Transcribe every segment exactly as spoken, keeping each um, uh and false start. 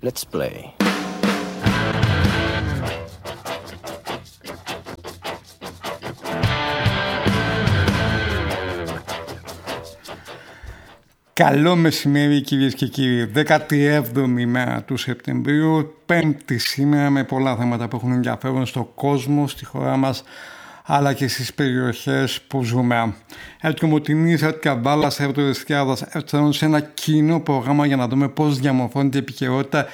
Let's play. Καλό μεσημέρι κυρίες και κύριοι, δέκατη έβδομη μέρα του Σεπτεμβρίου, πέμπτη σήμερα, με πολλά θέματα που έχουν ενδιαφέρον στον κόσμο, στη χώρα μας, αλλά και στις περιοχές που ζούμε. Ερτκομοτηνής, Ερτκαμπάλας, Ερτοριστιάδας έρθουν σε ένα κοινό πρόγραμμα για να δούμε πώς διαμορφώνεται η επικαιρότητα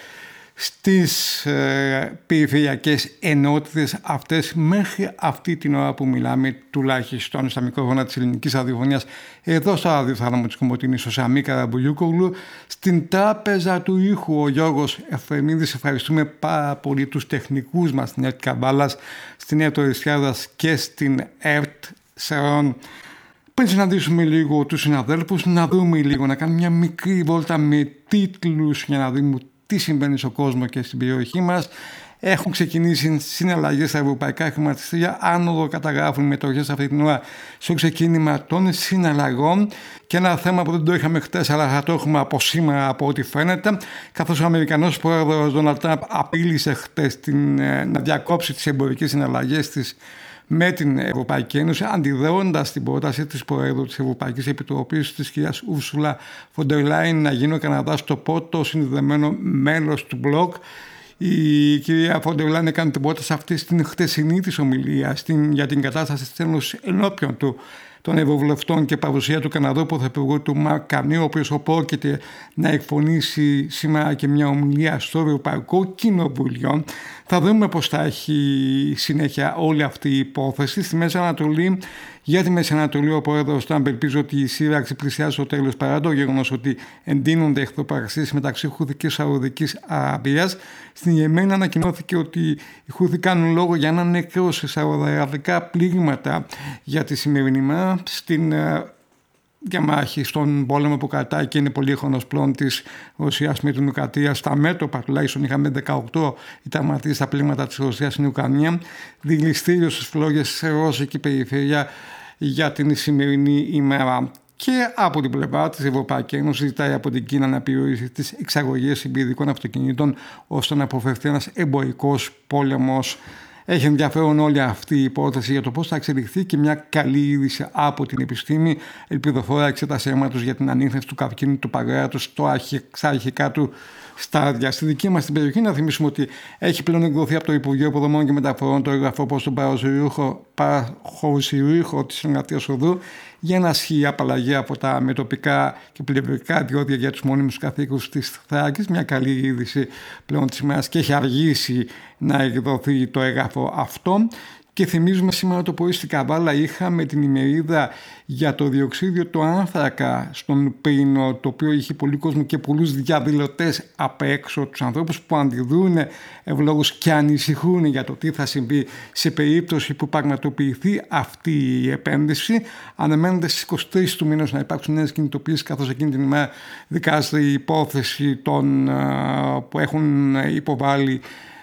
στις ε, περιφερειακές ενότητες αυτές μέχρι αυτή την ώρα που μιλάμε, τουλάχιστον στα μικρόφωνα της ελληνικής ραδιοφωνίας, εδώ στο ραδιοθάλαμο της Κομοτηνής, ο Σαμί Καραμπουλιούκογλου, στην τράπεζα του ήχου ο Γιώργος Εφρεμίδης. Ευχαριστούμε πάρα πολύ τους τεχνικούς μας στην ΕΡΤ Καμπάλας, στην ΕΡΤ Οριστιάδας και στην ΕΡΤ Σερών. Πριν συναντήσουμε λίγο τους συναδέλφους, να δούμε λίγο, να κάνουμε μια μικρή βόλτα με τίτλους για να δούμε τι συμβαίνει στον κόσμο και στην περιοχή μας. Έχουν ξεκινήσει συναλλαγές στα ευρωπαϊκά χρηματιστήρια. Άνοδο καταγράφουν μετοχές αυτή την ώρα στο ξεκίνημα των συναλλαγών. Και ένα θέμα που δεν το είχαμε χτες, αλλά θα το έχουμε από σήμερα, από ό,τι φαίνεται, καθώς ο Αμερικανός πρόεδρος Ντόναλντ Τραμπ απείλησε χτες την, να διακόψει τις εμπορικές συναλλαγές της με την Ευρωπαϊκή Ένωση, αντιδρώντας την πρόταση της Προέδρου της Ευρωπαϊκής Επιτροπής, της κυρίας Ούρσουλα φον ντερ Λάιεν, να γίνει ο Καναδάς το πρώτο συνδεδεμένο μέλος του μπλοκ. Η κυρία φον ντερ Λάιεν έκανε την πρόταση αυτή στην χτεσινή της ομιλία στην, για την κατάσταση της Ένωσης ενώπιον του των Ευρωβουλευτών και παρουσία του Καναδού Πρωθυπουργού του Μαρκ Καρνί, ο οποίος πρόκειται να εκφωνήσει σήμερα και μια ομιλία στο Ευρωπαϊκό Κοινοβούλιο. Θα δούμε πώς θα έχει συνέχεια όλη αυτή η υπόθεση. Στη Μέση Ανατολή, για τη Μέση Ανατολή, ο πρόεδρος Τραμπ ελπίζει ότι η σύραξη πλησιάζει στο τέλος, παρά το γεγονός ότι εντείνονται εχθροπραξίες μεταξύ Χούθη και Σαουδικής Αραβίας. Στην Ιεμένη ανακοινώθηκε ότι οι Χούθη κάνουν λόγο για ένα νεκρό σε σαουδαραβικά πλήγματα για τη σημερινή μέρα στην διαμάχη, στον πόλεμο που κρατάει και είναι πολύχρονος πλέον της Ρωσίας με την Ουκρανία. Στα μέτωπα τουλάχιστον είχαμε δεκαοκτώ οι τραυματίες στα πλήγματα της Ρωσίας στην Ουκρανία. Δηληστήριο στις φλόγες σε ρώσικη περιφέρεια για την σημερινή ημέρα. Και από την πλευρά της Ευρωπαϊκή Ένωση ζητάει από την Κίνα να περιορίσει τις εξαγωγές υβριδικών αυτοκινήτων ώστε να αποφευθεί ένας εμπορικός πόλεμος. Έχει ενδιαφέρον όλη αυτή η υπόθεση για το πώς θα εξελιχθεί και μια καλή είδηση από την επιστήμη. Ελπιδοφόρα εξέταση αίματος για την ανίχνευση του καρκίνου του παγκρέατος στα αρχικά του στάδια. Στη δική μας την περιοχή, να θυμίσουμε ότι έχει πλέον εκδοθεί από το Υπουργείο Υποδομών και Μεταφορών το έγγραφο προς τον παραχωρησιούχο της Συνεργατείας Οδού για να ασχεί απαλλαγή από τα μετοπικά και πλευρικά διόδια για τους μόνιμους καθήκους της Θράκης. Μια καλή είδηση πλέον της ημέρας και έχει αργήσει να εκδοθεί το έγγραφο αυτό. Και θυμίζουμε σήμερα το πρωί στην Καβάλα είχαμε την ημερίδα για το διοξίδιο του άνθρακα στον Πίνο, το οποίο είχε πολύ κόσμο και πολλούς διαδηλωτές απ' έξω, τους ανθρώπους που αντιδρούν ευλόγως και ανησυχούν για το τι θα συμβεί σε περίπτωση που πραγματοποιηθεί αυτή η επένδυση. Αναμένεται στις είκοσι τρεις του μήνες να υπάρξουν νέες κινητοποιήσεις, καθώς εκείνη την ημέρα δικάζεται η υπόθεση των, που έχουν υποβάλει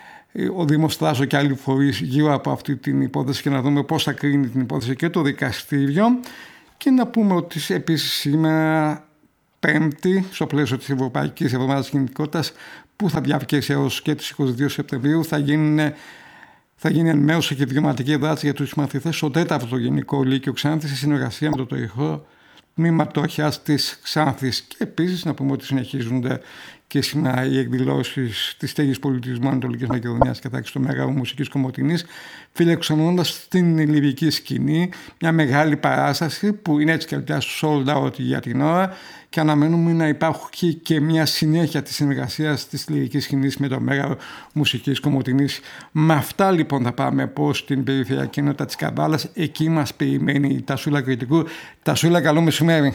ο Δήμος Θράσο και άλλοι φορείς γύρω από αυτή την υπόθεση και να δούμε πώς θα κρίνει την υπόθεση και το δικαστήριο. Και να πούμε ότι επίσης σήμερα Πέμπτη, στο πλαίσιο της Ευρωπαϊκής Εβδομάδας Κινητικότητας, που θα διαρκέσει έως και τις είκοσι δύο Σεπτεμβρίου, θα γίνει, θα γίνει ενημέρωση και βιωματική δράση για τους μαθητές στο τέταρτο Γενικό Λύκειο Ξάνθης σε συνεργασία με το Τοϊχό Τμήμα Τόχιας της Ξάνθης. Και επίσης να πούμε ότι συνεχίζονται και σήμερα οι εκδηλώσεις της Στέγης Πολιτισμού Ανατολικής Μακεδονίας και θα έχει στο Μέγαρο Μουσικής Κομοτηνής, φιλοξενώντας την λιβική σκηνή, μια μεγάλη παράσταση που είναι έτσι και πια sold out για την ώρα και αναμένουμε να υπάρχει και μια συνέχεια της συνεργασίας της λιβικής σκηνής με το Μέγαρο Μουσικής Κομοτηνής. Με αυτά λοιπόν θα πάμε προς την περιφερειακή ενότητα της Καβάλας. Εκεί μας περιμένει η Τασούλα Κρητικού. Τασούλα, καλό μεσημέρι.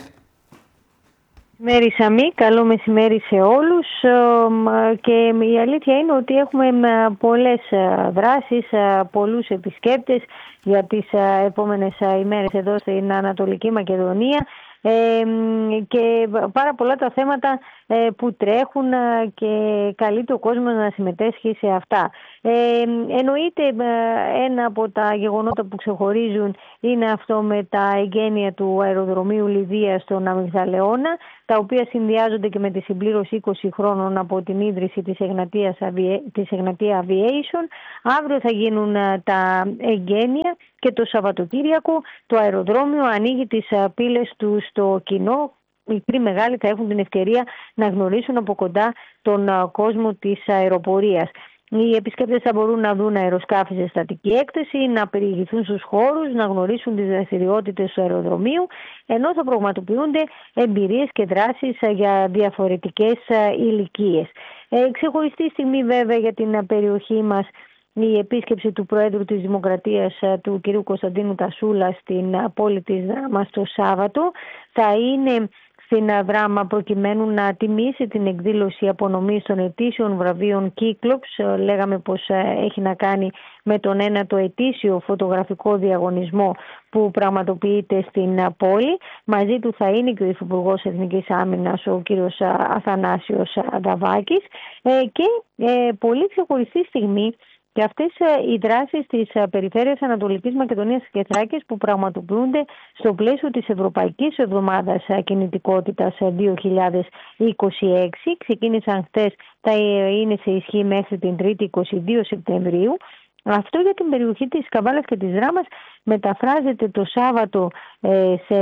Μεσημέρι Σαμί, καλό μεσημέρι σε όλους και η αλήθεια είναι ότι έχουμε πολλές δράσεις, πολλούς επισκέπτες για τις επόμενες ημέρες εδώ στην Ανατολική Μακεδονία και πάρα πολλά τα θέματα που τρέχουν και καλείται ο κόσμος να συμμετέσχει σε αυτά. Ε, εννοείται ένα από τα γεγονότα που ξεχωρίζουν είναι αυτό με τα εγγένεια του αεροδρομίου Λιδίας στον Αμυγδαλεώνα, τα οποία συνδυάζονται και με τη συμπλήρωση είκοσι χρόνων από την ίδρυση της Εγνατίας, της Εγνατία Aviation. Αύριο θα γίνουν τα εγγένεια και το Σαββατοκύριακο το αεροδρόμιο ανοίγει τις πύλες του στο κοινό. Οι μικροί μεγάλοι θα έχουν την ευκαιρία να γνωρίσουν από κοντά τον κόσμο της αεροπορίας. Οι επισκέπτες θα μπορούν να δουν αεροσκάφη σε στατική έκθεση, να περιηγηθούν στους χώρους, να γνωρίσουν τις δραστηριότητες του αεροδρομίου, ενώ θα πραγματοποιούνται εμπειρίες και δράσεις για διαφορετικές ηλικίες. Ε, ξεχωριστή στιγμή βέβαια για την περιοχή μας η επίσκεψη του Προέδρου της Δημοκρατίας, του κ. Κωνσταντίνου Τασούλα, στην πόλη της Δράμας το Σάββατο. Θα είναι στην Δράμα προκειμένου να τιμήσει την εκδήλωση απονομής των ετήσιων βραβείων Κύκλοψ. Λέγαμε πως έχει να κάνει με τον ένατο ετήσιο φωτογραφικό διαγωνισμό που πραγματοποιείται στην πόλη. Μαζί του θα είναι και ο Υφυπουργός Εθνικής Άμυνας, ο κ. Αθανάσιος Δαβάκης. Και πολύ ξεχωριστή στιγμή και αυτές οι δράσεις της Περιφέρειας Ανατολικής Μακεδονίας και Θράκης που πραγματοποιούνται στο πλαίσιο της Ευρωπαϊκής Εβδομάδας Κινητικότητας δύο χιλιάδες είκοσι έξι. Ξεκίνησαν χθες, θα είναι σε ισχύ μέχρι την Τρίτη είκοσι δύο Σεπτεμβρίου. Αυτό για την περιοχή της Καβάλας και της Δράμας μεταφράζεται το Σάββατο σε,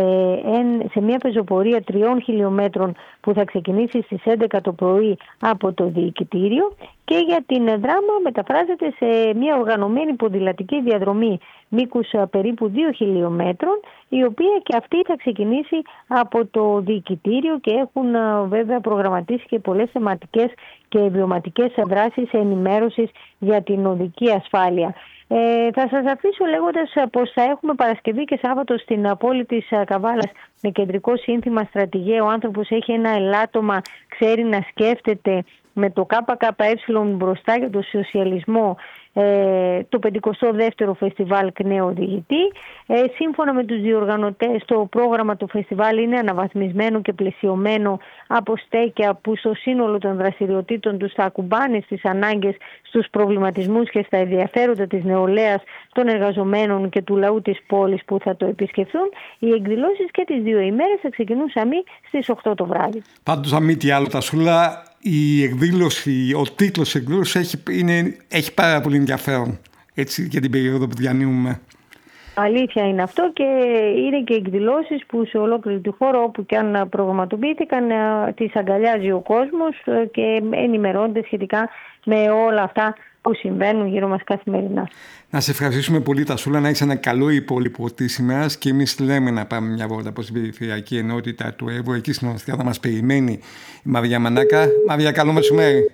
σε μια πεζοπορία τριών χιλιόμετρων που θα ξεκινήσει στις έντεκα το πρωί από το Διοικητήριο, και για την Δράμα μεταφράζεται σε μια οργανωμένη ποδηλατική διαδρομή μήκους περίπου δύο χιλιόμετρων, η οποία και αυτή θα ξεκινήσει από το Διοικητήριο, και έχουν βέβαια προγραμματίσει και πολλές θεματικές και βιωματικές δράσεις ενημέρωσης για την οδική ασφάλεια. Ε, θα σας αφήσω λέγοντας πως θα έχουμε Παρασκευή και Σάββατο στην πόλη της Καβάλας με κεντρικό σύνθημα «Στρατηγέ». Ο άνθρωπος έχει ένα ελάττωμα, ξέρει να σκέφτεται, με το ΚΚΕ μπροστά για το σοσιαλισμό, ε, το πενηκοστό δεύτερο φεστιβάλ ΚΝΕ Οδηγητή. Ε, σύμφωνα με τους διοργανωτές, το πρόγραμμα του φεστιβάλ είναι αναβαθμισμένο και πλαισιωμένο από στέκια που στο σύνολο των δραστηριοτήτων τους θα ακουμπάνε στις ανάγκες, στους προβληματισμούς και στα ενδιαφέροντα της νεολαίας, των εργαζομένων και του λαού της πόλης που θα το επισκεφθούν. Οι εκδηλώσεις και τις δύο ημέρες θα ξεκινούν σαμί στις οκτώ το βράδυ. Πάντως, αν μη τι άλλο, Τασούλα, η εκδήλωση, ο τίτλος της εκδήλωσης έχει, είναι, έχει πάρα πολύ ενδιαφέρον, έτσι, για την περίοδο που διανύουμε. Αλήθεια είναι αυτό, και είναι και εκδηλώσεις που σε ολόκληρη τη χώρα, όπου και αν προγραμματοποιήθηκαν, τις αγκαλιάζει ο κόσμος και ενημερώνεται σχετικά με όλα αυτά που συμβαίνουν γύρω μας καθημερινά. Να σε ευχαριστήσουμε πολύ, Τασούλα, να έχεις ένα καλό υπόλοιπο της ημέρας, και εμείς λέμε να πάμε μια βόλτα προς την περιφερειακή ενότητα του Εύρου. Εκεί στην Ορθιά θα μας περιμένει η Μαρία Μανάκα. Μαρία, καλό μεσημέρι.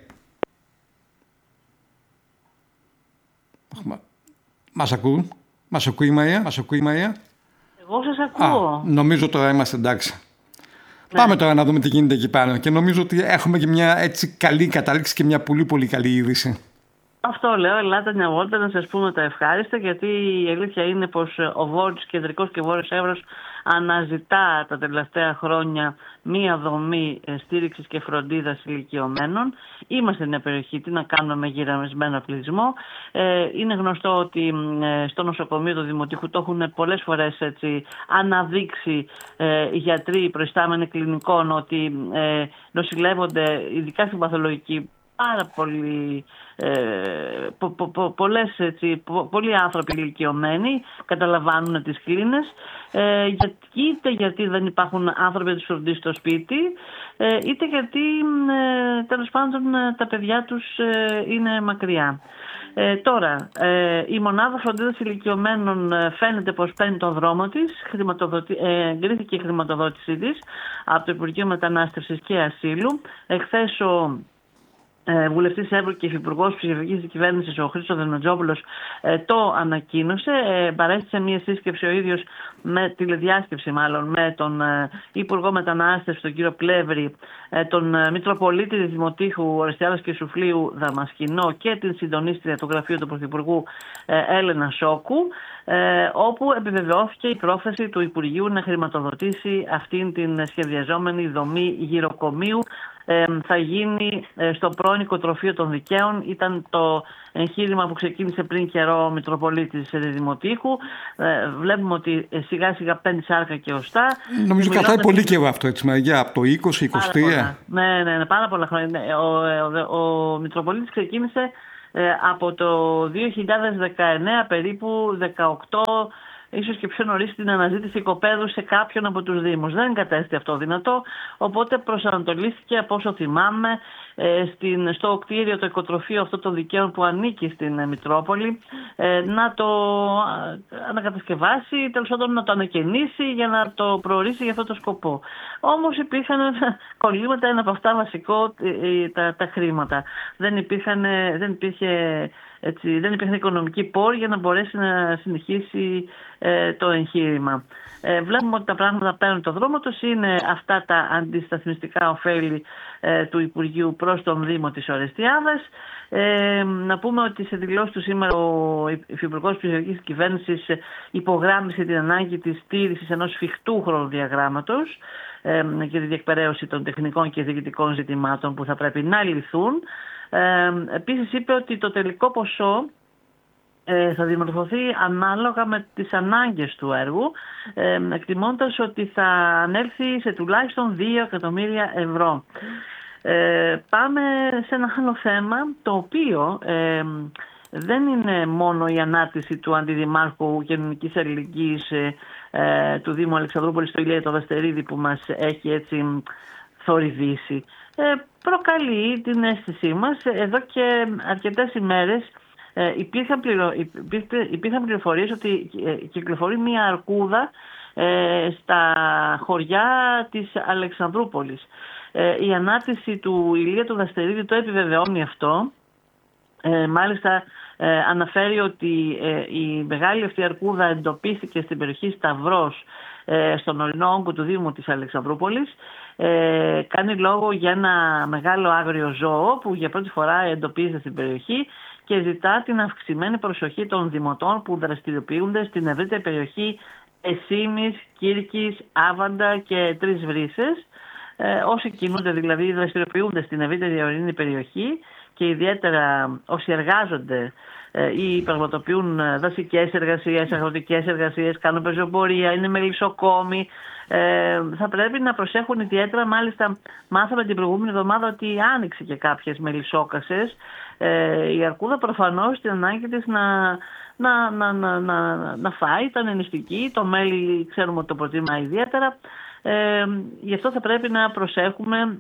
Μας ακούν? Μας ακούει η Μαρία? Μας ακούει η Μαρία? Εγώ σας ακούω. Α, νομίζω τώρα είμαστε εντάξει. Ναι. Πάμε τώρα να δούμε τι γίνεται εκεί πάνω, και νομίζω ότι έχουμε και μια έτσι καλή κατάληξη και μια πολύ πολύ καλή είδηση. Αυτό λέω, ελάτε μια βόλτα να σας πούμε τα ευχάριστα, γιατί η αλήθεια είναι πως ο Βόρειος, Κεντρικός και Βόρειος Εύρος αναζητά τα τελευταία χρόνια μία δομή στήριξης και φροντίδας ηλικιωμένων. Είμαστε μια περιοχή, τι να κάνουμε, με γυραμισμένο πληθυσμό. Ε, είναι γνωστό ότι ε, στο νοσοκομείο του Δημοτικού το έχουν πολλές φορές έτσι, αναδείξει ε, οι γιατροί προϊστάμενοι κλινικών ότι ε, νοσηλεύονται, ειδικά στην παθολογική, πάρα πολλοί, ε, πο, πο, πο, πολλές, έτσι, πο, πολλοί άνθρωποι ηλικιωμένοι καταλαμβάνουν τις κλίνες, ε, για, είτε γιατί δεν υπάρχουν άνθρωποι να τους φροντίσουν στο σπίτι, ε, είτε γιατί ε, τέλος πάντων τα παιδιά τους ε, είναι μακριά. Ε, τώρα, ε, η μονάδα φροντίδας ηλικιωμένων ε, φαίνεται πως παίρνει τον δρόμο της, ε, εγκρίθηκε η χρηματοδότησή της από το Υπουργείο Μετανάστευσης και Ασύλου. Εχθές ο Ε, βουλευτής Εύρου και υφυπουργός ψηφιακής κυβέρνησης, ο Χρήστος Δενοτζόπουλος, ε, το ανακοίνωσε. Ε, παρέστησε μια σύσκεψη ο ίδιος, με τηλεδιάσκεψη μάλλον, με τον ε, Υπουργό Μετανάστευσης, τον κύριο Πλεύρη, ε, τον ε, Μητροπολίτη Δημοτήχου Ορεστιάδας και Σουφλίου Δαμασκηνό και την συντονίστρια του γραφείου του Πρωθυπουργού ε, Έλενα Σόκου. ε, όπου επιβεβαιώθηκε η πρόθεση του Υπουργείου να χρηματοδοτήσει αυτήν την σχεδιαζόμενη δομή γυροκομείου. Ε, θα γίνει ε, στο πρώην οικοτροφείο των Δικαίων. Ήταν το εγχείρημα που ξεκίνησε πριν καιρό ο Μητροπολίτης Δημοτήχου. Ε, βλέπουμε ότι ε, σιγά σιγά παίρνει σάρκα και οστά. Νομίζω κρατάει πολύ καιρό αυτό, έτσι, Μαρία, από το είκοσι είκοσι τρία. Ναι, ναι, ναι, πάρα πολλά χρόνια. Ο, ο, ο, ο Μητροπολίτης ξεκίνησε ε, από το δύο χιλιάδες δεκαεννέα περίπου, δεκαοκτώ, ίσως και πιο νωρίς, την αναζήτηση οικοπαίδου σε κάποιον από τους Δήμους. Δεν κατέστη αυτό δυνατό, οπότε προσανατολίστηκε, από όσο θυμάμαι, στην, στο κτίριο, το οικοτροφείο αυτό των Δικαίων που ανήκει στην Μητρόπολη, να το ανακατασκευάσει, τέλος πάντων να το ανακαινήσει για να το προορίσει για αυτό το σκοπό. Όμως υπήρχαν κολλήματα, ένα από αυτά βασικό, τα, τα χρήματα. Δεν, υπήρχαν, δεν υπήρχε... Έτσι, δεν υπήρχε οικονομική πόρη για να μπορέσει να συνεχίσει ε, το εγχείρημα. Ε, βλέπουμε ότι τα πράγματα παίρνουν το δρόμο τους. Είναι αυτά τα αντισταθμιστικά ωφέλη ε, του Υπουργείου προς τον Δήμο της Ορεστιάδας. Ε, να πούμε ότι σε δηλώσεις του σήμερα ο Υφυπουργός Ψηφιακής Κυβέρνησης υπογράμμισε την ανάγκη της στήρησης ενός σφιχτού χρονοδιαγράμματος ε, και τη διεκπεραίωση των τεχνικών και διοικητικών ζητημάτων που θα πρέπει να λυθούν. Ε, επίσης είπε ότι το τελικό ποσό ε, θα δημορφωθεί ανάλογα με τις ανάγκες του έργου, ε, εκτιμώντας ότι θα ανέλθει σε τουλάχιστον δύο εκατομμύρια ευρώ. Ε, πάμε σε ένα άλλο θέμα, το οποίο ε, δεν είναι μόνο η ανάρτηση του Αντιδημάρχου Κοινωνικής Αλληλεγγύης ε, ε, του Δήμου Αλεξανδρούπολης, το Ηλία το Δαστερίδη, που μας έχει έτσι θορυβήσει. Ε, προκαλεί την αίσθησή μας. Εδώ και αρκετές ημέρες ε, υπήρχαν, πληρο, υπήρχε, υπήρχαν πληροφορίες ότι ε, κυκλοφορεί μία αρκούδα ε, στα χωριά της Αλεξανδρούπολης. Ε, η ανάρτηση του Ηλία του Δαστερίδη το επιβεβαιώνει αυτό. Ε, μάλιστα ε, αναφέρει ότι ε, η μεγάλη αυτή αρκούδα εντοπίστηκε στην περιοχή Σταυρός, ε, στον ορεινό όγκο του Δήμου της Αλεξανδρούπολης. Ε, κάνει λόγο για ένα μεγάλο άγριο ζώο που για πρώτη φορά εντοπίζεται στην περιοχή και ζητά την αυξημένη προσοχή των δημοτών που δραστηριοποιούνται στην ευρύτερη περιοχή Εσήμης, Κύρκης, Άβαντα και Τρεις Βρύσες. Ε, όσοι κινούνται δηλαδή δραστηριοποιούνται στην ευρύτερη ορεινή περιοχή και ιδιαίτερα όσοι εργάζονται ε, ή πραγματοποιούν δασικές εργασίες, αγροτικές εργασίες, κάνουν πεζοπορία, είναι μελισσοκόμοι, ε, θα πρέπει να προσέχουν ιδιαίτερα. Μάλιστα μάθαμε την προηγούμενη εβδομάδα ότι άνοιξε και κάποιες μελισσόκασες. Ε, η αρκούδα προφανώς την ανάγκη της να, να, να, να, να, να φάει, ήταν ενιστική, το μέλι ξέρουμε ότι το προτιμά ιδιαίτερα. Ε, γι' αυτό θα πρέπει να προσέχουμε,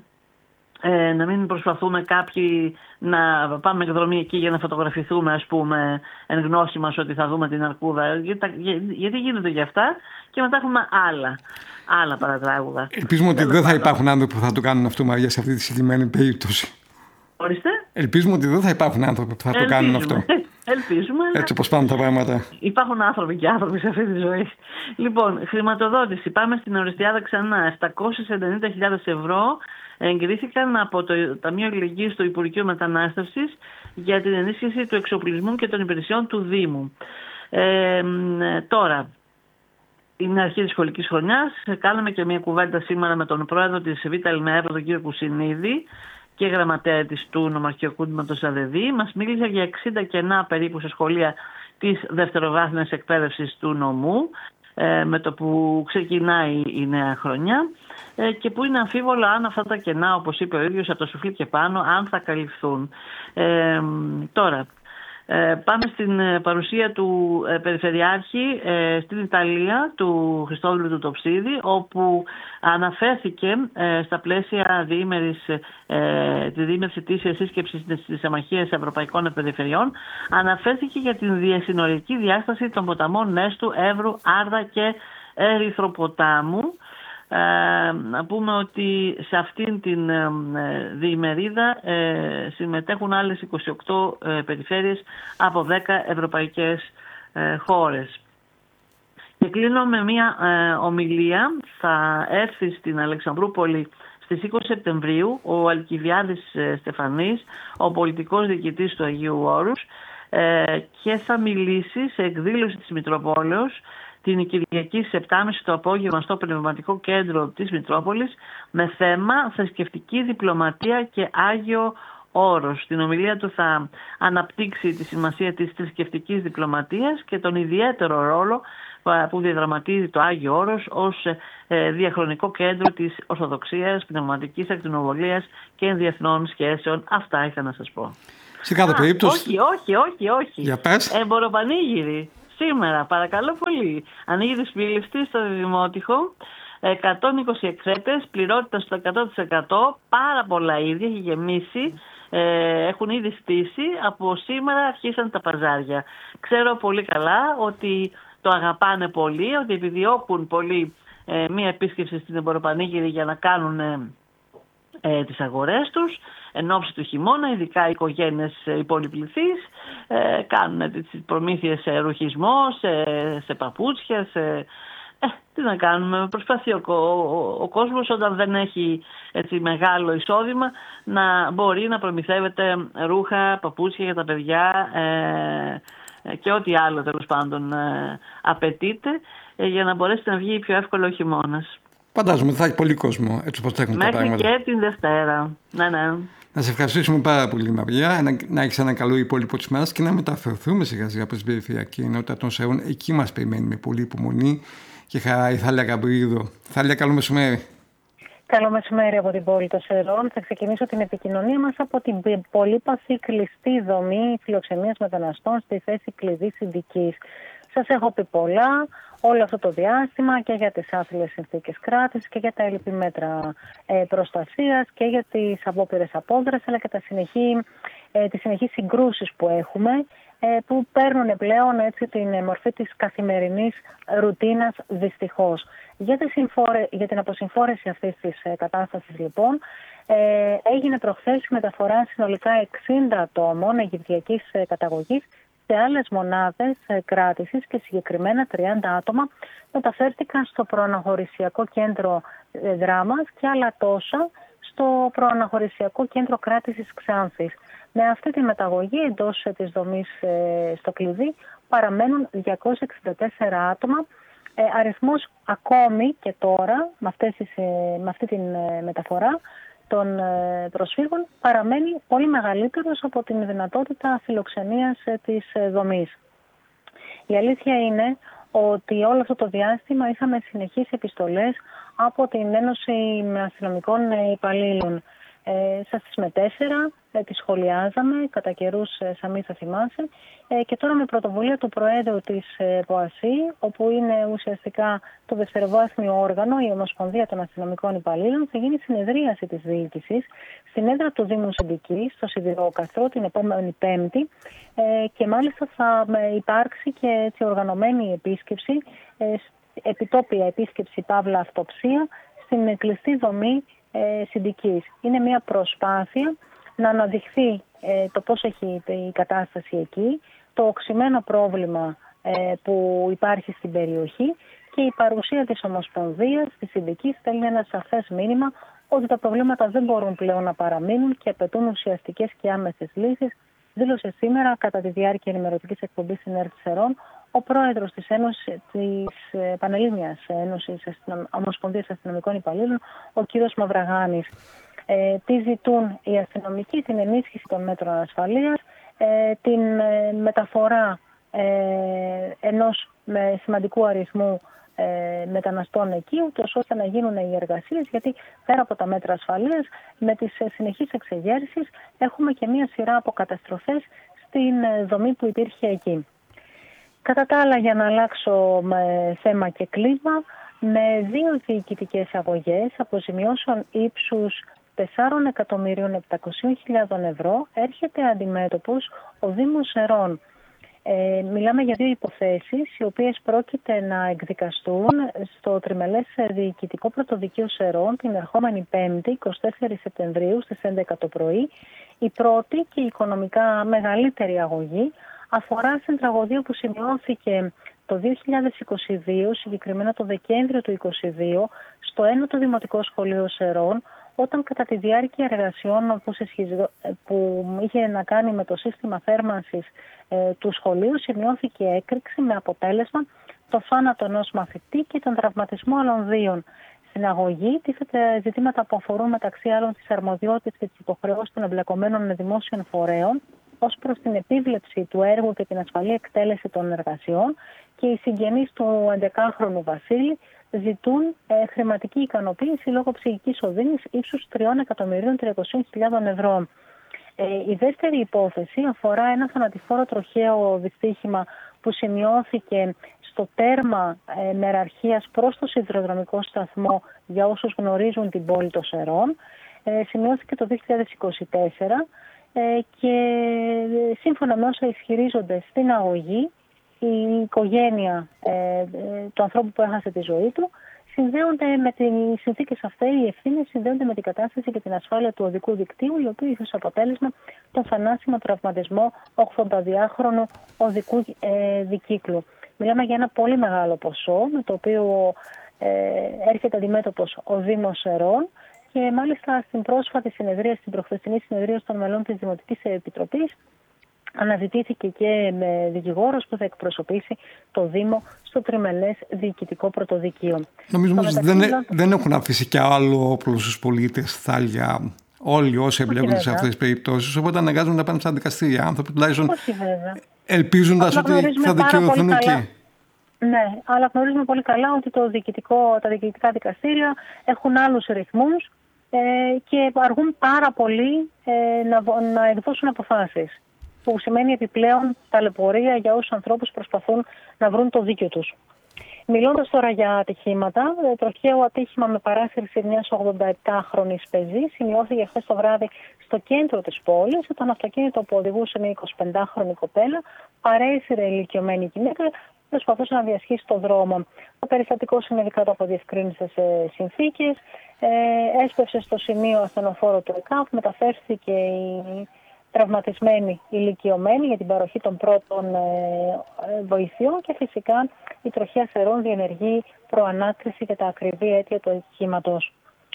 ε, να μην προσπαθούμε κάποιοι να πάμε εκδρομή εκεί για να φωτογραφηθούμε, ας πούμε, εν γνώση μας ότι θα δούμε την αρκούδα, γιατί, γιατί γίνονται γι' αυτά και μετά έχουμε άλλα, άλλα παρατράγουδα. Ελπίζουμε ότι δεν θα υπάρχουν άνθρωποι που θα το κάνουν αυτό, Μαρία, σε αυτή τη συγκεκριμένη περίπτωση. Ορίστε. Ελπίζουμε ότι δεν θα υπάρχουν άνθρωποι που θα Ελπίζουμε. το κάνουν αυτό. Ελπίζουμε. Έτσι όπως πάνε τα πράγματα. Υπάρχουν άνθρωποι και άνθρωποι σε αυτή τη ζωή. Λοιπόν, χρηματοδότηση. Πάμε στην Ορεστιάδα ξανά. επτακόσιες ενενήντα χιλιάδες ευρώ εγκρίθηκαν από το Ταμείο Αλληλεγγύης του Υπουργείου Μετανάστευσης για την ενίσχυση του εξοπλισμού και των υπηρεσιών του Δήμου. Ε, τώρα, είναι αρχή της σχολικής χρονιάς. Κάναμε και μια κουβέντα σήμερα με τον πρόεδρο της Β' Ελμεύρου, τον κύριο Κουσινίδη, και γραμματέα της του Νομαρχιακού Τμήματος ΑΔΕΔΗ. Μας μίλησε για εξήντα κενά περίπου σε σχολεία της δευτεροβάθμιας εκπαίδευσης του νομού, ε, με το που ξεκινάει η νέα χρονιά, ε, και που είναι αμφίβολο αν αυτά τα κενά, όπως είπε ο ίδιος, από το σουφλί και πάνω, αν θα καλυφθούν. Ε, τώρα, Ε, πάμε στην παρουσία του ε, Περιφερειάρχη ε, στην Ιταλία, του Χριστόδουλου του Τοψίδη, όπου αναφέρθηκε ε, στα πλαίσια διήμερης, ε, τη διήμερης ετήσιας σύσκεψης της Συμμαχίας Ευρωπαϊκών Περιφερειών, αναφέρθηκε για την διασυνοριακή διάσταση των ποταμών Νέστου, Εύρου, Άρδα και Ερυθροποτάμου. Ε, να πούμε ότι σε αυτήν την ε, διημερίδα ε, συμμετέχουν άλλες είκοσι οκτώ ε, περιφέρειες από δέκα ευρωπαϊκές ε, χώρες. Και κλείνω με μια ε, ομιλία. Θα έρθει στην Αλεξανδρούπολη στις είκοσι Σεπτεμβρίου ο Αλκιβιάδης ε, Στεφανής, ο πολιτικός διοικητής του Αγίου Όρους, ε, και θα μιλήσει σε εκδήλωση της Μητροπόλεως την Κυριακή στις επτά και μισή το απόγευμα στο Πνευματικό Κέντρο της Μητρόπολης με θέμα θρησκευτική διπλωματία και Άγιο Όρος. Στην ομιλία του θα αναπτύξει τη σημασία της θρησκευτικής διπλωματίας και τον ιδιαίτερο ρόλο που διαδραματίζει το Άγιο Όρος ως διαχρονικό κέντρο της Ορθοδοξίας, πνευματικής ακτινοβολίας και διεθνών σχέσεων. Αυτά είχα να σας πω. Σε κάθε Α, περίπτωση... Όχι, όχι, όχι, όχι. Για πες. Εμποροπανήγυρη. Σήμερα, παρακαλώ πολύ. Ανοίγει τη σπήλιστη στο Δημότυχο. εκατόν είκοσι εκθέτες, πληρότητα στο εκατό τοις εκατό. Πάρα πολλά ήδη, έχει γεμίσει. Ε, έχουν ήδη στήσει. Από σήμερα αρχίσαν τα παζάρια. Ξέρω πολύ καλά ότι το αγαπάνε πολύ, ότι επιδιώκουν πολύ ε, μία επίσκεψη στην Εμποροπανήγυρη για να κάνουν ε, ε, τις αγορές τους εν ώψη του χειμώνα, ειδικά οι οικογένειες οι πολυπληθείς ε, κάνουν τις προμήθειες σε ρουχισμό, σε, σε παπούτσια, σε... Ε, τι να κάνουμε, προσπαθεί ο, ο, ο κόσμος όταν δεν έχει έτσι, μεγάλο εισόδημα να μπορεί να προμηθεύεται ρούχα, παπούτσια για τα παιδιά ε, και ό,τι άλλο τέλος πάντων ε, απαιτείται ε, για να μπορέσει να βγει πιο εύκολο ο χειμώνας. Φαντάζομαι ότι θα έχει πολύ κόσμο έτσι όπως τρέχουν τα πράγματα. Μέχρι και την Δευτέρα. Ναι, ναι. Να σε ευχαριστήσουμε πάρα πολύ, Μαρία, να, να έχεις ένα καλό υπόλοιπο της μέρας και να μεταφερθούμε σιγά σιγά προς την περιφερειακή ενότητα των Σερών. Εκεί μας περιμένει με πολύ υπομονή και χαρά η Θάλια Γαμπρίδου. Θάλια, καλό μεσημέρι. Καλό μεσημέρι από την πόλη των Σερών. Θα ξεκινήσω την επικοινωνία μας από την πολύπαθη κλειστή δομή φιλοξενίας μεταναστών στη θέση κλειδί συνδικής. Σας έχω πει πολλά όλο αυτό το διάστημα και για τις άθλιες συνθήκες κράτησης και για τα έλλειπη μέτρα ε, προστασίας και για τις απόπειρες απόδρασης, αλλά και τα συνεχή, ε, τις συνεχείς συγκρούσεις που έχουμε, ε, που παίρνουν πλέον έτσι, την μορφή της καθημερινής ρουτίνας δυστυχώς. Για, τη συμφόρε, για την αποσυμφόρεση αυτής της ε, κατάστασης λοιπόν, ε, έγινε προχθές μεταφορά συνολικά εξήντα ατόμων αιγυπτιακής ε, καταγωγής σε άλλες μονάδες κράτησης και συγκεκριμένα τριάντα άτομα μεταφέρθηκαν στο προαναχωρησιακό κέντρο δράμας και άλλα τόσα στο προαναχωρησιακό κέντρο κράτησης Ξάνθης. Με αυτή τη μεταγωγή εντός της δομής στο κλειδί παραμένουν διακόσια εξήντα τέσσερα άτομα. Αριθμός ακόμη και τώρα με, αυτές τις, με αυτή τη μεταφορά των προσφύγων παραμένει πολύ μεγαλύτερος από την δυνατότητα φιλοξενίας της δομής. Η αλήθεια είναι ότι όλο αυτό το διάστημα είχαμε συνεχείς επιστολές από την Ένωση Αστυνομικών Υπαλλήλων. Ε, σας τις μετέφερα, ε, τις σχολιάζαμε, κατά καιρούς ε, Σαμή θα θυμάσαι, ε, και τώρα με πρωτοβουλία του Προέδρου της ε, ΠΟΑΣΥ, όπου είναι ουσιαστικά το δευτεροβάθμιο όργανο, η Ομοσπονδία των Αστυνομικών Υπαλλήλων, θα γίνει συνεδρίαση της διοίκησης στην έδρα του Δήμου Συνδικής, στο Σιδηρόκαστρο, την επόμενη Πέμπτη, ε, και μάλιστα θα ε, υπάρξει και έτσι οργανωμένη επίσκεψη, ε, επιτόπια επίσκεψη παύλα αυτοψία, στην κλειστή δομή Ε, συνδικής. Είναι μια προσπάθεια να αναδειχθεί ε, το πώς έχει η κατάσταση εκεί, το οξυμένο πρόβλημα ε, που υπάρχει στην περιοχή και η παρουσία της Ομοσπονδίας, της συνδικής, στέλνει ένα σαφές μήνυμα ότι τα προβλήματα δεν μπορούν πλέον να παραμείνουν και απαιτούν ουσιαστικές και άμεσες λύσεις, δήλωσε σήμερα κατά τη διάρκεια ενημερωτικής εκπομπής στην ΕΡΤ Σερών ο πρόεδρος της, Ένωσης, της Πανελλήνιας Ένωσης Ομοσπονδίας Αστυνομικών Υπαλλήλων, ο κύριος Μαυραγάνης. Ε, τι ζητούν οι αστυνομικοί? Την ενίσχυση των μέτρων ασφαλείας, ε, την ε, μεταφορά ε, ενός με σημαντικού αριθμού ε, μεταναστών εκεί, ούτως ώστε να γίνουν οι εργασίες, γιατί πέρα από τα μέτρα ασφαλείας, με τις ε, συνεχείς εξεγέρσεις έχουμε και μία σειρά από καταστροφές στην ε, δομή που υπήρχε εκεί. Κατά τα άλλα, για να αλλάξω με θέμα και κλίμα, με δύο διοικητικές αγωγές αποζημιώσεων ύψους τέσσερα εκατομμύρια επτακόσιες χιλιάδες ευρώ έρχεται αντιμέτωπος ο Δήμος Σερών. Ε, μιλάμε για δύο υποθέσεις, οι οποίες πρόκειται να εκδικαστούν στο τριμελές διοικητικό πρωτοδικείο Σερών την ερχόμενη Πέμπτη, εικοστή τέταρτη Σεπτεμβρίου στις έντεκα το πρωί. Η πρώτη και η οικονομικά μεγαλύτερη αγωγή αφορά στην τραγωδία που σημειώθηκε το δύο χιλιάδες είκοσι δύο, συγκεκριμένα το Δεκέμβριο του είκοσι δύο, στο ένατο Δημοτικό Σχολείο Σερών, όταν κατά τη διάρκεια εργασιών που, που είχε να κάνει με το σύστημα θέρμανσης ε, του σχολείου σημειώθηκε έκρηξη με αποτέλεσμα το θάνατο ενός μαθητή και τον τραυματισμό άλλων δύο. Στην αγωγή τίθεται ζητήματα που αφορούν μεταξύ άλλων τις αρμοδιότητες και τις υποχρεώσεις των εμπλεκομένων δημόσιων φορέων ως προς την επίβλεψη του έργου και την ασφαλή εκτέλεση των εργασιών, και οι συγγενείς του έντεκαχρονου Βασίλη ζητούν ε, χρηματική ικανοποίηση λόγω ψυχικής οδύνης ύψους τρία εκατομμύρια τριακόσιες χιλιάδες ευρώ. Ε, η δεύτερη υπόθεση αφορά ένα θανατηφόρο τροχαίο δυστύχημα που σημειώθηκε στο τέρμα ε, μεραρχίας προς το σιδηροδρομικό σταθμό, για όσους γνωρίζουν την πόλη των Σερών. Ε, σημειώθηκε το δύο χιλιάδες είκοσι τέσσερα ε, και σύμφωνα με όσα ισχυρίζονται στην αγωγή, η οικογένεια ε, του ανθρώπου που έχασε τη ζωή του συνδέονται με τις συνθήκες αυτές, οι ευθύνες συνδέονται με την κατάσταση και την ασφάλεια του οδικού δικτύου, η οποία είχε ως αποτέλεσμα τον θανάσιμο τραυματισμό ογδονταδυάχρονου οδικού ε, δικύκλου. Μιλάμε για ένα πολύ μεγάλο ποσό, με το οποίο ε, έρχεται αντιμέτωπος ο Δήμος Σερών, και μάλιστα στην πρόσφατη συνεδρία, στην προχθεσινή συνεδρία των μελών της Δημοτικής Επιτροπής, αναζητήθηκε και με δικηγόρος που θα εκπροσωπήσει το Δήμο στο τριμελές διοικητικό πρωτοδικείο. Νομίζω ότι δεν, δεν έχουν αφήσει και άλλο όπλο στους πολίτες, θα έλεγα, όλοι όσοι εμπλέκονται σε αυτές τις περιπτώσεις, οπότε αναγκάζονται να πάνε στα δικαστήρια. Άνθρωποι τουλάχιστον ελπίζοντας ότι θα δικαιωθούν εκεί. Ναι, αλλά γνωρίζουμε πολύ καλά ότι το διοικητικό, τα διοικητικά δικαστήρια έχουν άλλους ρυθμούς ε, και αργούν πάρα πολύ ε, να, να εκδώσουν αποφάσεις, που σημαίνει επιπλέον ταλαιπωρία για όσους ανθρώπους προσπαθούν να βρουν το δίκιο τους. Μιλώντας τώρα για ατυχήματα, τροχαίο ατύχημα με παράσυρση μιας ογδονταεπτάχρονης πεζής σημειώθηκε χθες το βράδυ στο κέντρο της πόλης, όταν αυτοκίνητο που οδηγούσε μια εικοσιπεντάχρονη κοπέλα παρέσυρε ηλικιωμένη γυναίκα, προσπαθούσε να διασχίσει τον δρόμο. Το περιστατικό συνέβη κάτω από διευκρίνησες συνθήκες, ε, έσπευσε στο σημείο ασθενοφόρο του ΕΚΑΒ, μεταφέρθηκε η τραυματισμένη ηλικιωμένη για την παροχή των πρώτων ε, βοηθειών, και φυσικά η τροχαία Σερών διενεργεί προανάκριση για τα ακριβή αίτια του ατυχήματος.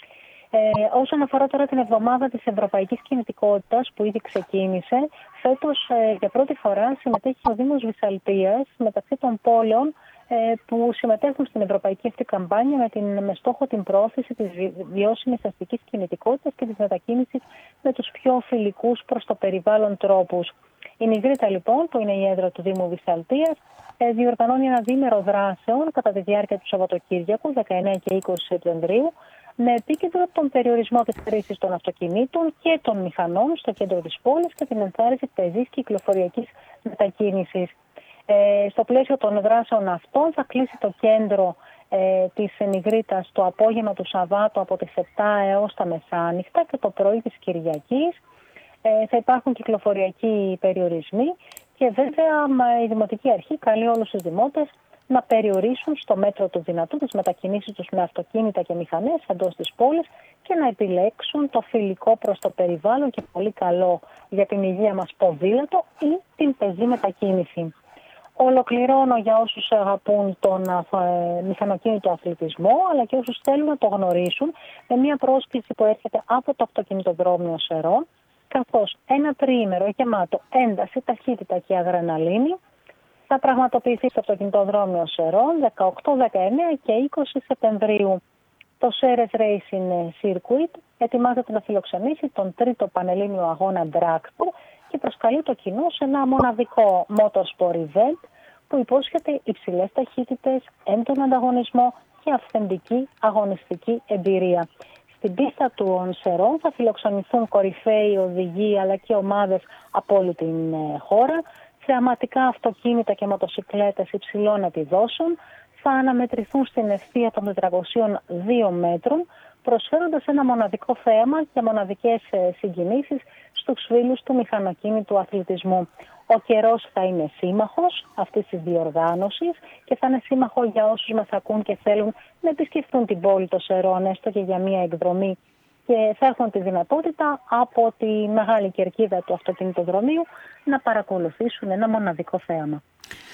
Ε, όσον αφορά τώρα την εβδομάδα της Ευρωπαϊκής Κινητικότητας που ήδη ξεκίνησε, φέτος ε, για πρώτη φορά συμμετέχει ο Δήμος Βυσσαλτίας μεταξύ των πόλεων ε, που συμμετέχουν στην ευρωπαϊκή αυτή καμπάνια με, την, με στόχο την πρόθεση της βιώσιμης αστικής κινητικότητας και της μετακίνησης με τους πιο φιλικούς προς το περιβάλλον τρόπους. Η Νιγρήτα λοιπόν, που είναι η έδρα του Δήμου Βυσσαλτίας, ε, διοργανώνει ένα διήμερο δράσεων κατά τη διάρκεια του Σαββατοκύριακου δεκαεννέα και είκοσι Σεπτεμβρίου, με επίκεντρο τον περιορισμό της χρήσης των αυτοκινήτων και των μηχανών στο κέντρο της πόλης και την ενθάρρυνση πεζής κυκλοφοριακής μετακίνησης. Ε, στο πλαίσιο των δράσεων αυτών θα κλείσει το κέντρο ε, της Νιγρήτας το απόγευμα του Σαββάτου από τις επτά έως τα μεσάνυχτα και το πρωί της Κυριακής. Ε, θα υπάρχουν κυκλοφοριακοί περιορισμοί και βέβαια η Δημοτική Αρχή καλεί όλους τους δημότες να περιορίσουν στο μέτρο του δυνατού τις μετακινήσεις τους με αυτοκίνητα και μηχανές εντός της πόλης και να επιλέξουν το φιλικό προς το περιβάλλον και πολύ καλό για την υγεία μας ποδήλατο ή την πεζή μετακίνηση. Ολοκληρώνω για όσους αγαπούν τον ε, μηχανοκίνητο αθλητισμό, αλλά και όσους θέλουν να το γνωρίσουν, με μια πρόσκληση που έρχεται από το αυτοκινητοδρόμιο Σερών, καθώς ένα τριήμερο γεμάτο ένταση, ταχύτητα και αδρεναλίνη θα πραγματοποιηθεί στο αυτοκινητοδρόμιο Σερών δεκαοκτώ, δεκαεννέα και είκοσι Σεπτεμβρίου. Το Σέρες Racing Circuit ετοιμάζεται να φιλοξενήσει τον τρίτο πανελλήνιο αγώνα Dragster και προσκαλεί το κοινό σε ένα μοναδικό motorsport event που υπόσχεται υψηλές ταχύτητες, έντονο ανταγωνισμό και αυθεντική αγωνιστική εμπειρία. Στην πίστα του Σερών θα φιλοξενηθούν κορυφαίοι οδηγοί αλλά και ομάδες από όλη την χώρα. Θεαματικά αυτοκίνητα και μοτοσικλέτες υψηλών επιδόσεων θα αναμετρηθούν στην ευθεία των τετρακοσίων δύο μέτρων, προσφέροντας ένα μοναδικό θέαμα και μοναδικές συγκινήσεις στους φίλους του μηχανοκίνητου αθλητισμού. Ο καιρός θα είναι σύμμαχος αυτής της διοργάνωσης και θα είναι σύμμαχο για όσους μας ακούν και θέλουν να επισκεφτούν την πόλη των Σερών, έστω και για μία εκδρομή, και θα έχουν τη δυνατότητα από τη μεγάλη κερκίδα του αυτοκινητοδρομίου να παρακολουθήσουν ένα μοναδικό θέαμα.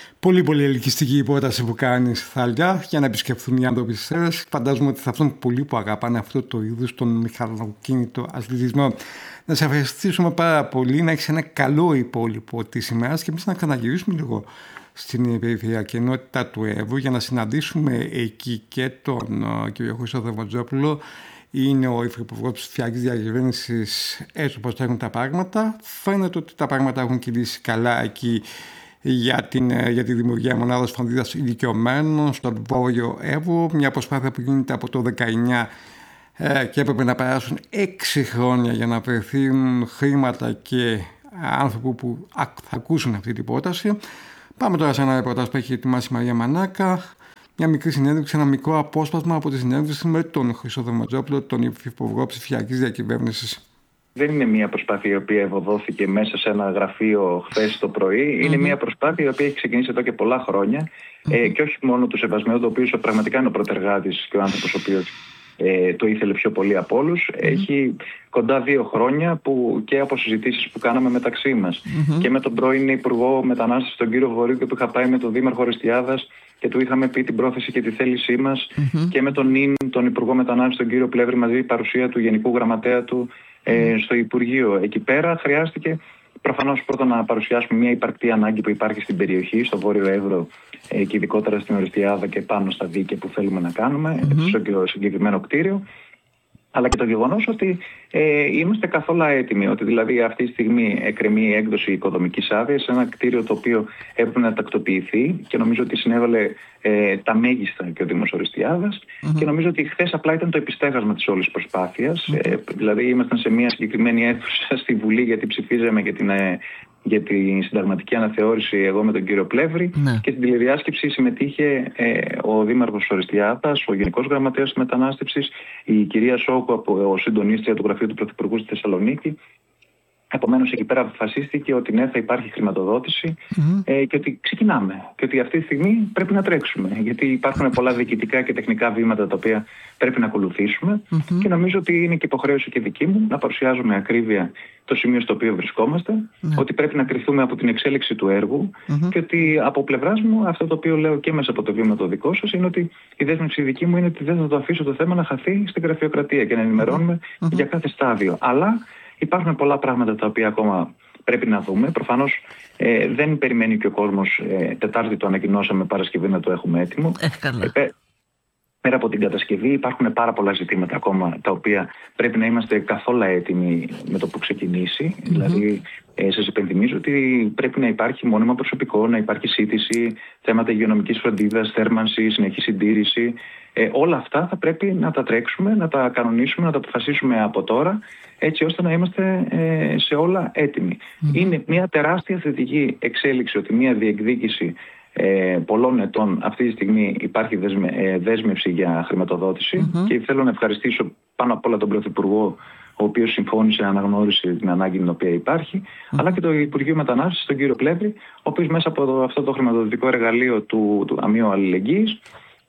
Πολύ πολύ ελκυστική η πρόταση που κάνεις, Θάλια, για να επισκεφθούν οι άνθρωποι στις Σέρρες. Φαντάζομαι ότι θα αυτόν πολλοί που αγαπάνε αυτό το είδους, τον μηχανοκίνητο αθλητισμό. Να σε ευχαριστήσουμε πάρα πολύ, να έχεις ένα καλό υπόλοιπο της ημέρας και εμείς να ξαναγυρίσουμε λίγο στην περιφερειακή ενότητα του Εύρου για να συναντήσουμε εκεί και τον uh, κ. Χρήστο Δερμοτζόπουλο. Είναι ο υφυπουργός ψηφιακής διακυβέρνησης, έτσι όπως έχουν τα πράγματα. Φαίνεται ότι τα πράγματα έχουν κυλήσει καλά εκεί για, την, για τη δημιουργία μονάδας φροντίδας ηλικιωμένων στον Βόρειο Εύρο. Μια προσπάθεια που γίνεται από το δεκαεννιά ε, και έπρεπε να περάσουν έξι χρόνια για να βρεθούν χρήματα και άνθρωποι που θα ακούσουν αυτή την πρόταση. Πάμε τώρα σε ένα ρεπορτάζ που έχει ετοιμάσει η Μαρία Μανάκα. Μια μικρή συνέντευξη, ένα μικρό απόσπασμα από τη συνέντευξη με τον Χρήστο Δερμοτζόπουλο, τον υφυπουργό ψηφιακής διακυβέρνησης. Δεν είναι μια προσπάθεια η οποία ευωδόθηκε μέσα σε ένα γραφείο χθες το πρωί. Είναι mm-hmm. μια προσπάθεια η οποία έχει ξεκινήσει εδώ και πολλά χρόνια mm-hmm. ε, και όχι μόνο του Σεβασμίου, το οποίο πραγματικά είναι ο πρωτεργάτης και ο άνθρωπος ο οποίος ε, το ήθελε πιο πολύ από όλους. Mm-hmm. Έχει κοντά δύο χρόνια που και από συζητήσεις που κάναμε μεταξύ μας mm-hmm. και με τον πρώην Υπουργό Μετανάστευσης, τον κύριο Βορείου, και που είχα πάει με τον Δήμαρχο Ορεστιάδας και του είχαμε πει την πρόθεση και τη θέλησή μας mm-hmm. και με τον νυν, τον Υπουργό Μετανάστευσης, τον κύριο Πλεύρη, μαζί η παρουσία του Γενικού Γραμματέα του ε, στο Υπουργείο. Εκεί πέρα χρειάστηκε προφανώς πρώτα να παρουσιάσουμε μια υπαρκτή ανάγκη που υπάρχει στην περιοχή, στο Βόρειο Εύρο ε, και ειδικότερα στην Ορεστιάδα και πάνω στα δίκαια που θέλουμε να κάνουμε mm-hmm. στο συγκεκριμένο κτίριο. Αλλά και το γεγονός ότι ε, είμαστε καθόλου έτοιμοι, ότι δηλαδή αυτή τη στιγμή εκκρεμεί η έκδοση οικοδομικής άδειας σε ένα κτίριο το οποίο έπρεπε να τακτοποιηθεί και νομίζω ότι συνέβαλε ε, τα μέγιστα και ο Δήμος Ορεστιάδας mm-hmm. και νομίζω ότι χθες απλά ήταν το επιστέγασμα της όλης προσπάθειας. Mm-hmm. Ε, δηλαδή ήμασταν σε μια συγκεκριμένη αίθουσα στη Βουλή γιατί ψηφίζαμε για την... Ε, για τη συνταγματική αναθεώρηση εγώ με τον κύριο Πλεύρη ναι. και στην τηλεδιάσκεψη συμμετείχε ε, ο Δήμαρχος Ορεστιάδας, ο Γενικός Γραμματέας της Μετανάστευσης, η κυρία Σόκου, από ο συντονίστρια του Γραφείου του Πρωθυπουργού στη Θεσσαλονίκη. Επομένως, εκεί πέρα αποφασίστηκε ότι ναι, θα υπάρχει χρηματοδότηση mm-hmm. ε, και ότι ξεκινάμε. Και ότι αυτή τη στιγμή πρέπει να τρέξουμε. Γιατί υπάρχουν πολλά διοικητικά και τεχνικά βήματα τα οποία πρέπει να ακολουθήσουμε. Mm-hmm. Και νομίζω ότι είναι και υποχρέωση και δική μου να παρουσιάζουμε ακρίβεια το σημείο στο οποίο βρισκόμαστε. Mm-hmm. Ότι πρέπει να κριθούμε από την εξέλιξη του έργου. Mm-hmm. Και ότι από πλευράς μου, αυτό το οποίο λέω και μέσα από το βήμα το δικό σας, είναι ότι η δέσμευση δική μου είναι ότι δεν θα το αφήσω το θέμα να χαθεί στην γραφειοκρατία και να ενημερώνουμε mm-hmm. για κάθε στάδιο. Αλλά υπάρχουν πολλά πράγματα τα οποία ακόμα πρέπει να δούμε. Προφανώς ε, δεν περιμένει και ο κόσμος. Ε, Τετάρτη το ανακοινώσαμε, Παρασκευή να το έχουμε έτοιμο. Ε, ε, πέρα από την κατασκευή υπάρχουν πάρα πολλά ζητήματα ακόμα τα οποία πρέπει να είμαστε καθόλου έτοιμοι με το που ξεκινήσει. Mm-hmm. Δηλαδή ε, σας υπενθυμίζω ότι πρέπει να υπάρχει μόνιμα προσωπικό, να υπάρχει σύντηση, θέματα υγειονομικής φροντίδας, θέρμανση, συνεχή συντήρηση. Ε, όλα αυτά θα πρέπει να τα τρέξουμε, να τα κανονίσουμε, να τα αποφασίσουμε από τώρα, έτσι ώστε να είμαστε ε, σε όλα έτοιμοι. Mm-hmm. Είναι μια τεράστια θετική εξέλιξη ότι μια διεκδίκηση ε, πολλών ετών αυτή τη στιγμή υπάρχει δεσμε, ε, δέσμευση για χρηματοδότηση mm-hmm. και θέλω να ευχαριστήσω πάνω απ' όλα τον Πρωθυπουργό, ο οποίος συμφώνησε, αναγνώρισε την ανάγκη την οποία υπάρχει, mm-hmm. αλλά και το Υπουργείο Μετανάστευσης, τον κύριο Πλεύρη, ο οποίος μέσα από το, αυτό το χρηματοδοτικό εργαλείο του, του Ταμείου Αλληλεγγύης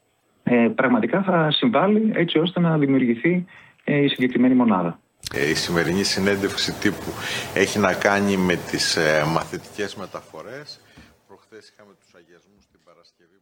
ε, πραγματικά θα συμβάλλει έτσι ώστε να δημιουργηθεί ε, η συγκεκριμένη μονάδα. Η σημερινή συνέντευξη τύπου έχει να κάνει με τις ε, μαθητικές μεταφορές. Προχθές είχαμε τους αγιασμούς την Παρασκευή.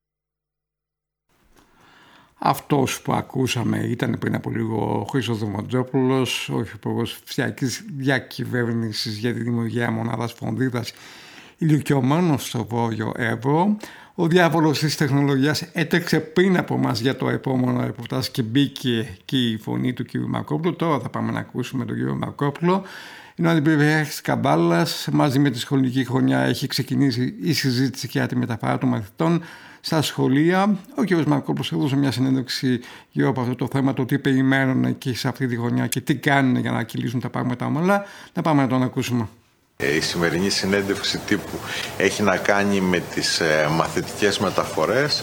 Αυτός που ακούσαμε ήταν πριν από λίγο ο Χρήστος Δερμοτζόπουλος, ο υφυπουργός ψηφιακής διακυβέρνησης για τη δημιουργία μονάδας φροντίδας ηλικιωμένων στο Βόρειο Εύρο. Ο διάβολος της τεχνολογίας έτρεξε πριν από μας για το επόμενο ρεπορτάζ και μπήκε και η φωνή του κ. Μαρκόπουλου. Τώρα θα πάμε να ακούσουμε τον κ. Μαρκόπουλο. Είναι ο αντιπεριφερειάρχης Καμπάλας. Μαζί με τη σχολική χρονιά έχει ξεκινήσει η συζήτηση για τη μεταφορά των μαθητών στα σχολεία. Ο κ. Μαρκόπουλος έδωσε μια συνέντευξη γύρω από αυτό το θέμα, το τι περιμένουν εκεί σε αυτή τη χρονιά και τι κάνουν για να κυλήσουν τα πράγματα ομαλά. Να πάμε να τον ακούσουμε. Η σημερινή συνέντευξη τύπου έχει να κάνει με τις ε, μαθητικές μεταφορές.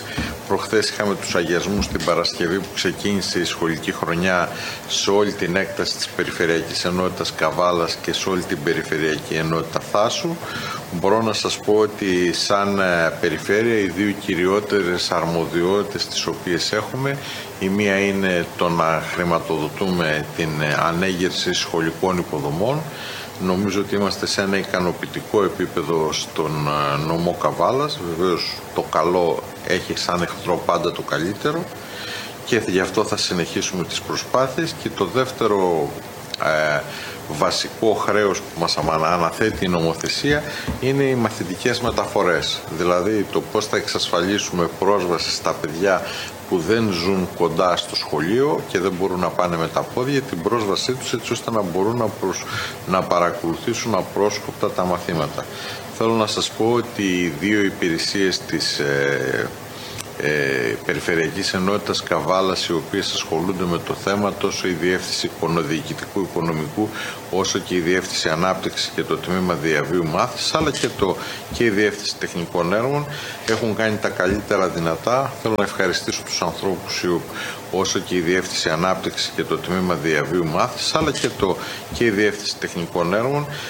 Προχθές είχαμε τους αγιασμούς την Παρασκευή που ξεκίνησε η σχολική χρονιά σε όλη την έκταση της Περιφερειακής Ενότητας Καβάλας και σε όλη την Περιφερειακή Ενότητα Θάσου. Μπορώ να σας πω ότι σαν περιφέρεια οι δύο κυριότερες αρμοδιότητες τις οποίες έχουμε, η μία είναι το να χρηματοδοτούμε την ανέγερση σχολικών υποδομών. Νομίζω ότι είμαστε σε ένα ικανοποιητικό επίπεδο στον νομό Καβάλας. Βεβαίως το καλό έχει σαν εχθρό πάντα το καλύτερο και γι' αυτό θα συνεχίσουμε τις προσπάθειες. Και το δεύτερο ε, βασικό χρέος που μας αναθέτει η νομοθεσία είναι οι μαθητικές μεταφορές. Δηλαδή το πώς θα εξασφαλίσουμε πρόσβαση στα παιδιά που δεν ζουν κοντά στο σχολείο και δεν μπορούν να πάνε με τα πόδια, την πρόσβασή τους έτσι ώστε να μπορούν να, προσ... να παρακολουθήσουν απρόσκοπτα τα μαθήματα. Θέλω να σας πω ότι οι δύο υπηρεσίες της ε, ε, Περιφερειακής Ενότητας Καβάλας, οι οποίες ασχολούνται με το θέμα, τόσο η Διεύθυνση Οικονοδιοικητικού Οικονομικού όσο και η Διεύθυνση Ανάπτυξης και το Τμήμα Διαβίου Μάθησης, αλλά και, το, και η Διεύθυνση Τεχνικών Έργων, έχουν κάνει τα καλύτερα δυνατά. Θέλω να ευχαριστήσω τους ανθρώπους όσο και η Διεύθυνση Ανάπτυξης και το Τμήμα Διαβίου Μάθησης, αλλά και, το, και η Διεύθυνση Τεχνικών Έργων,